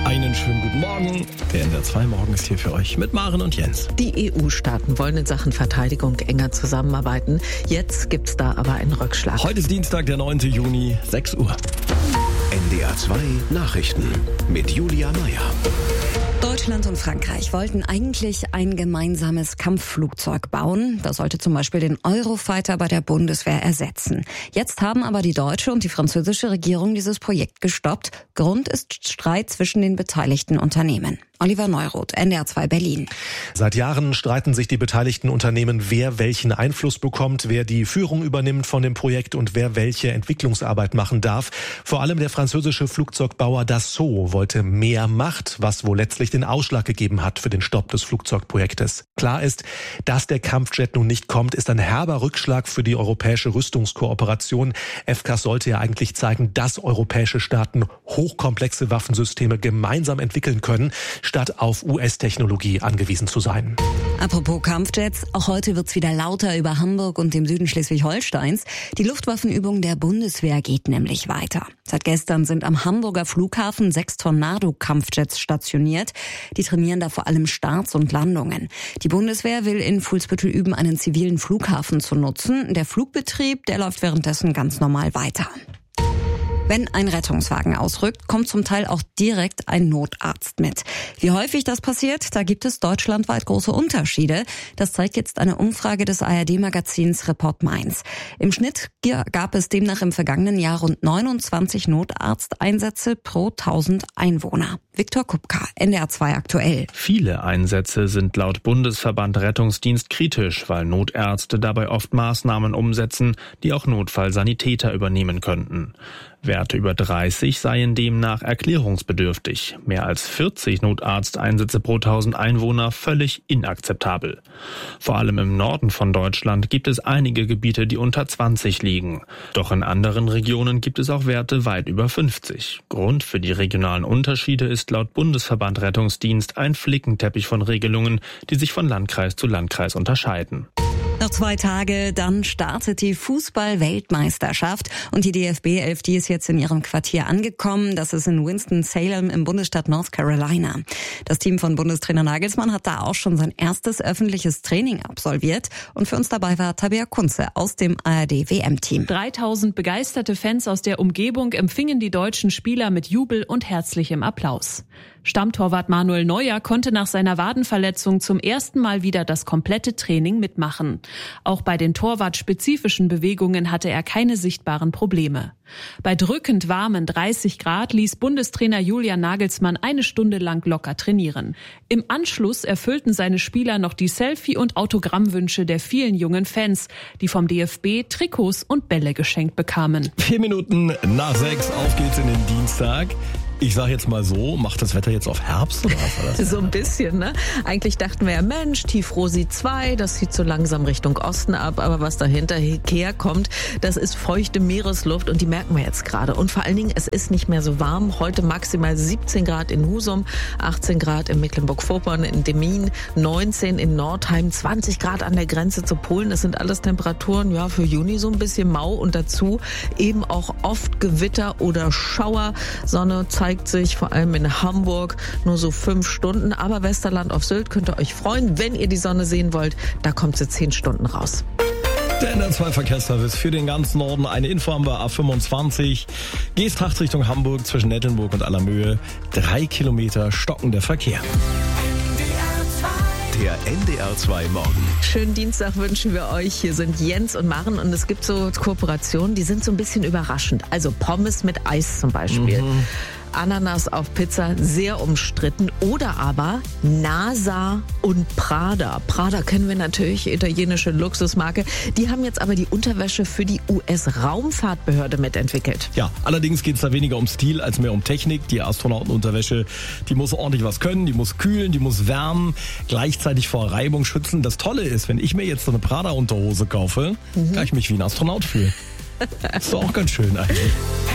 Einen schönen guten Morgen. Der NDR 2 Morgen ist hier für euch mit Maren und Jens. Die EU-Staaten wollen in Sachen Verteidigung enger zusammenarbeiten. Jetzt gibt's da aber einen Rückschlag. Heute ist Dienstag, der 9. Juni, 6 Uhr. NDR 2 Nachrichten mit Julia Meyer. Deutschland und Frankreich wollten eigentlich ein gemeinsames Kampfflugzeug bauen. Das sollte zum Beispiel den Eurofighter bei der Bundeswehr ersetzen. Jetzt haben aber die deutsche und die französische Regierung dieses Projekt gestoppt. Grund ist Streit zwischen den beteiligten Unternehmen. Oliver Neuroth, NDR 2 Berlin. Seit Jahren streiten sich die beteiligten Unternehmen, wer welchen Einfluss bekommt, wer die Führung übernimmt von dem Projekt und wer welche Entwicklungsarbeit machen darf. Vor allem der französische Flugzeugbauer Dassault wollte mehr Macht, was wohl letztlich den Ausschlag gegeben hat für den Stopp des Flugzeugprojektes. Klar ist, dass der Kampfjet nun nicht kommt, ist ein herber Rückschlag für die europäische Rüstungskooperation. FCAS sollte ja eigentlich zeigen, dass europäische Staaten hochkomplexe Waffensysteme gemeinsam entwickeln können, statt auf US-Technologie angewiesen zu sein. Apropos Kampfjets, auch heute wird's wieder lauter über Hamburg und dem Süden Schleswig-Holsteins. Die Luftwaffenübung der Bundeswehr geht nämlich weiter. Seit gestern sind am Hamburger Flughafen 6 Tornado-Kampfjets stationiert. Die trainieren da vor allem Starts und Landungen. Die Bundeswehr will in Fuhlsbüttel üben, einen zivilen Flughafen zu nutzen. Der Flugbetrieb, der läuft währenddessen ganz normal weiter. Wenn ein Rettungswagen ausrückt, kommt zum Teil auch direkt ein Notarzt mit. Wie häufig das passiert, da gibt es deutschlandweit große Unterschiede. Das zeigt jetzt eine Umfrage des ARD-Magazins Report Mainz. Im Schnitt gab es demnach im vergangenen Jahr rund 29 Notarzteinsätze pro 1000 Einwohner. Viktor Kupka, NDR 2 aktuell. Viele Einsätze sind laut Bundesverband Rettungsdienst kritisch, weil Notärzte dabei oft Maßnahmen umsetzen, die auch Notfallsanitäter übernehmen könnten. Werte über 30 seien demnach erklärungsbedürftig. Mehr als 40 Notarzteinsätze pro 1000 Einwohner völlig inakzeptabel. Vor allem im Norden von Deutschland gibt es einige Gebiete, die unter 20 liegen. Doch in anderen Regionen gibt es auch Werte weit über 50. Grund für die regionalen Unterschiede ist laut Bundesverband Rettungsdienst ein Flickenteppich von Regelungen, die sich von Landkreis zu Landkreis unterscheiden. Noch 2 Tage, dann startet die Fußball-Weltmeisterschaft und die DFB 11, die ist jetzt in ihrem Quartier angekommen. Das ist in Winston-Salem im Bundesstaat North Carolina. Das Team von Bundestrainer Nagelsmann hat da auch schon sein erstes öffentliches Training absolviert und für uns dabei war Tabea Kunze aus dem ARD-WM-Team. 3000 begeisterte Fans aus der Umgebung empfingen die deutschen Spieler mit Jubel und herzlichem Applaus. Stammtorwart Manuel Neuer konnte nach seiner Wadenverletzung zum ersten Mal wieder das komplette Training mitmachen. Auch bei den torwartspezifischen Bewegungen hatte er keine sichtbaren Probleme. Bei drückend warmen 30 Grad ließ Bundestrainer Julian Nagelsmann 1 Stunde lang locker trainieren. Im Anschluss erfüllten seine Spieler noch die Selfie- und Autogrammwünsche der vielen jungen Fans, die vom DFB Trikots und Bälle geschenkt bekamen. 4 Minuten nach 6, auf geht's in den Dienstag. Ich sage jetzt mal so, macht das Wetter jetzt auf Herbst oder was war das? So ein bisschen, ne? Eigentlich dachten wir ja, Mensch, Tiefrosi 2, das zieht so langsam Richtung Osten ab, aber was dahinter herkommt, das ist feuchte Meeresluft und die merken wir jetzt gerade. Und vor allen Dingen, es ist nicht mehr so warm. Heute maximal 17 Grad in Husum, 18 Grad in Mecklenburg-Vorpommern, in Demmin, 19 in Nordheim, 20 Grad an der Grenze zu Polen. Das sind alles Temperaturen, ja, für Juni so ein bisschen mau und dazu eben auch oft Gewitter oder Schauer. Sonne zeigt sich vor allem in Hamburg nur so 5 Stunden. Aber Westerland auf Sylt könnt ihr euch freuen, wenn ihr die Sonne sehen wollt. Da kommt sie 10 Stunden raus. Der NDR 2 Verkehrsservice für den ganzen Norden. Eine Info haben wir A25. Geesthacht Richtung Hamburg zwischen Nettelnburg und Allermöhe. 3 Kilometer stockender Verkehr. Der NDR 2 Morgen. Schönen Dienstag wünschen wir euch. Hier sind Jens und Maren und es gibt so Kooperationen, die sind so ein bisschen überraschend. Also Pommes mit Eis zum Beispiel. Ananas auf Pizza, sehr umstritten. Oder aber NASA und Prada. Prada kennen wir natürlich, italienische Luxusmarke. Die haben jetzt aber die Unterwäsche für die US-Raumfahrtbehörde mitentwickelt. Ja, allerdings geht es da weniger um Stil als mehr um Technik. Die Astronautenunterwäsche, die muss ordentlich was können, die muss kühlen, die muss wärmen, gleichzeitig vor Reibung schützen. Das Tolle ist, wenn ich mir jetzt so eine Prada-Unterhose kaufe, kann ich mich wie ein Astronaut fühlen. Ist doch auch ganz schön eigentlich.